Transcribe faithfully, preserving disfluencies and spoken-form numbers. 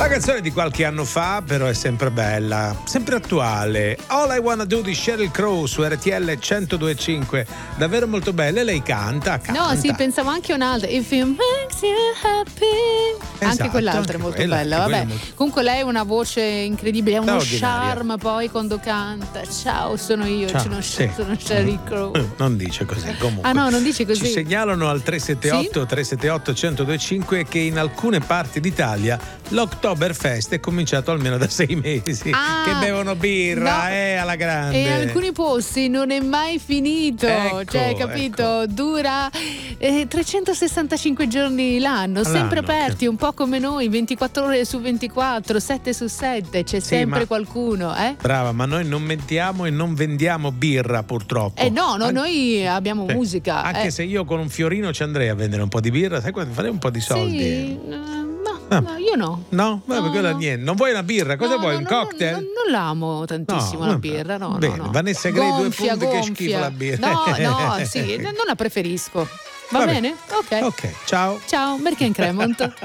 La canzone di qualche anno fa, però è sempre bella, sempre attuale. All I Wanna Do di Sheryl Crow su R T L centodue e cinque, davvero molto bella. E lei canta, canta. No, sì, pensavo anche a un'altra. If it makes you happy. Esatto, anche quell'altra anche è molto quella, bella. anche Vabbè, quella è molto... comunque lei ha una voce incredibile, ha uno straordinaria. charme poi quando canta. Ciao, sono io, Ciao, sono, sì. sono Sheryl Crow. Eh, Non dice così, comunque. Ah no, non dice così. Ci segnalano al tre sette otto tre sette otto centodue e cinque che in alcune parti d'Italia l'Oktoberfest è cominciato almeno da sei mesi. Ah, che bevono birra, no. eh, alla grande. E in alcuni posti non è mai finito, Ecco, cioè, capito? ecco. Dura eh, trecentosessantacinque giorni l'anno, sempre L'anno, aperti, un po' come noi, ventiquattro ore su ventiquattro, sette su sette, c'è Sì, sempre ma- qualcuno, eh? Brava, ma noi non mentiamo e non vendiamo birra, purtroppo. Eh no, no, An- noi abbiamo sì. musica. Anche eh. se io con un fiorino ci andrei a vendere un po' di birra, sai quando farei un po' di soldi. Sì, no, no, Ah. no, io no. No? Vabbè, No, quella no. niente. Non vuoi una birra? Cosa No, vuoi? no, un no, cocktail? No, no, non l'amo tantissimo No, la vabbè. birra, no, Bene, no, no. Vanessa Grey, due Gonfia, punti, che gonfia. schifo la birra. No, no, sì, non la preferisco. Va Vabbè. bene? Ok. Ok, ciao. Ciao, perché in Cremont?